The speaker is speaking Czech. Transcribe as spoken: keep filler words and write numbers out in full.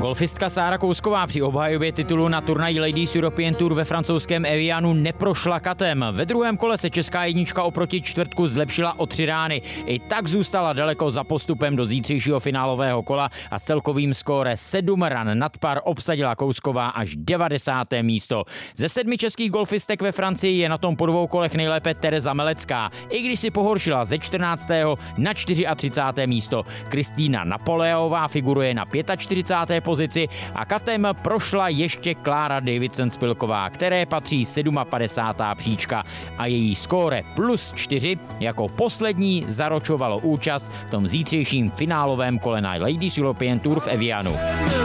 Golfistka Sára Kousková při obhajobě titulu na turnaji Ladies European Tour ve francouzském Evianu neprošla katem. Ve druhém kole se česká jednička oproti čtvrtku zlepšila o tři rány. I tak zůstala daleko za postupem do zítřejšího finálového kola a s celkovým skóre sedm ran nad par obsadila Kousková až devadesáté místo. Ze sedmi českých golfistek ve Francii je na tom po dvou kolech nejlépe Tereza Melecká, i když si pohoršila ze čtrnáctého na třicáté čtvrté místo. Kristýna Napoleová figuruje na čtyřicáté páté pozici a katem prošla ještě Klára Davidson-Spilková, které patří padesátá sedmá příčka a její skóre plus čtyři jako poslední zaročovalo účast v tom zítřejším finálovém kole na Ladies European Tour v Evianu.